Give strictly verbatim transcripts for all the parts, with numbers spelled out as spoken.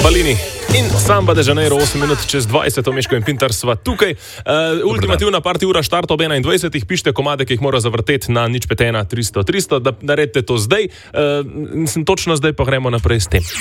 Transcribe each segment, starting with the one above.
Balini in Samba de Janeiro, osem minut čez dvajset, Meško in Pintar sva tukaj. Uh, ultimativna party ura štarta ob enaindvajsetih, pišite komade, ki jih mora zavrteti na nič pet ena tristo tristo, da naredite to zdaj. Uh, sem točno zdaj, pa gremo naprej s tem.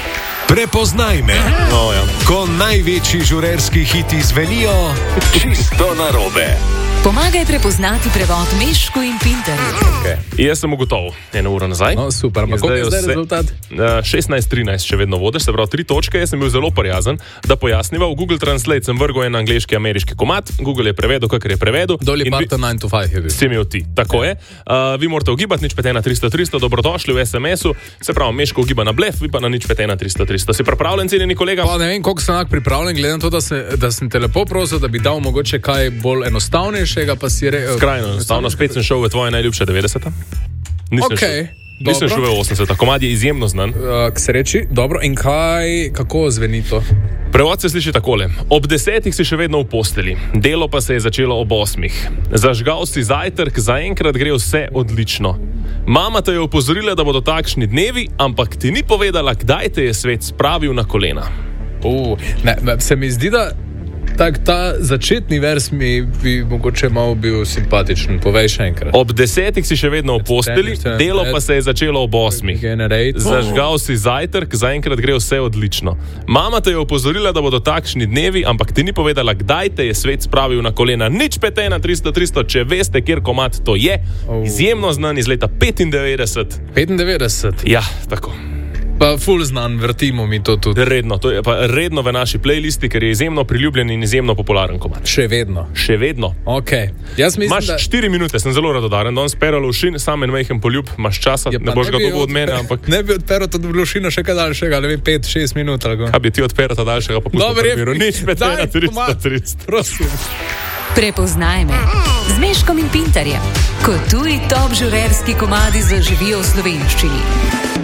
Prepoznaj me, No, ja. ko največji žurerski hiti zvenijo čisto narobe. Pomagaj prepoznati prevod Meško in Pintarju. Okay. Jaz sem ugotovil eno uro nazaj. No, super, ma koliko je zdaj rezultat? Uh, šestnajst trinajst še vedno vodiš, se pravi tri točke. Jaz sem bil zelo prijazen, da pojasniva. V Google Translate sem vrgel en angleški ameriški komad, Google je prevedel, kakor je prevedel. Dolly Parton nine to five je bil. Si imel ti, tako je. Uh, vi morate ugibati nič pet ena tristo tristo, dobrodošli v es em esu, se pravi, Meško ugiba na blef, vi pa na nič pet ena tristo tristo. Si pripravljen, cenjeni kolega? Pa ne vem, koliko sem enak pripravljen, gledam to, da, se, da sem te lepo prosil, da bi dal mogoče kaj bolj enostavnejšega, pa si rekel. Skrajno enostavno, spet sem šel v tvoje najljubše devetdeseta. Nisem Okej, šel, nisem dobro. šel v osemdeseta. Komad je izjemno znan. Uh, k sreči, dobro, in kaj, kako zveni to? Prevod se sliši takole. Ob desetih si še vedno v posteli, delo pa se je začelo ob osmih. Zažgal si zajtrk, zaenkrat gre vse odlično. Mama te je opozorila, da bodo takšni dnevi, ampak ti ni povedala, kdaj te je svet spravil na kolena. Uh, ne, se mi zdi, da tak, ta začetni vers mi bi mogoče malo bil simpatičen. Povej še enkrat. Ob desetih si še vedno v posteli, ten, ten, delo pa se je začelo ob osmih. Generate. Zažgal si zajtrk, zaenkrat gre vse odlično. Mama te je opozorila, da bodo takšni dnevi, ampak ti ni povedala, kdaj te je svet spravil na kolena. Nič pet ena tristo tristo, če veste, kjer komad to je. Oh. Izjemno znan iz leta petindevetdeset. petindevetdeset. Ja, tako. Pa ful znan, vrtimo mi to tudi. Redno, to je pa redno v naši playlisti, ker je izjemno priljubljen in izjemno popularen komad. Še vedno. Še vedno. Ok. Jaz mislim, Imaš da... štiri minute, sem zelo radodaren, danes Peralo Šin, sam en majhen poljub, imaš časa, Ja, ne pa boš ga bi dobil od odpe- mene, ampak Ne bi odperal to doblošino še kaj daljšega, ne vem, pet šest minut. Ali kaj bi ti odperal ta daljšega popusta? Dobro, je- Nič pet ena Daj, tristo komad. tristo. Prosim. Prepoznaj me z Meškom in Pintarjem. Ko tuji top žurerski komadi zaživijo v slovenščini.